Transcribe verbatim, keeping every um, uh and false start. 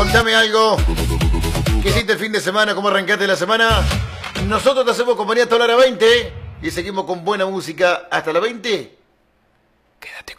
Contame algo. ¿Qué hiciste el fin de semana? ¿Cómo arrancaste la semana? Nosotros te hacemos compañía hasta la hora veinte y seguimos con buena música hasta las veinte. Quédate